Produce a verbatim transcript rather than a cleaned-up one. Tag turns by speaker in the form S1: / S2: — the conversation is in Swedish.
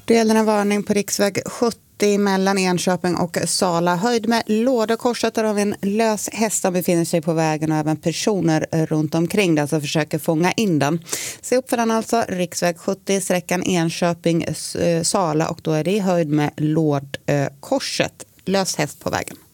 S1: Det gäller en varning på riksväg sjuttio mellan Enköping och Sala. Höjd med Lådekorset där har vi en lös häst som befinner sig på vägen och även personer runt omkring där som försöker fånga in den. Se upp för den alltså, riksväg sjuttio, sträckan Enköping-Sala och då är det i höjd med Lådekorset. Lös häst på vägen.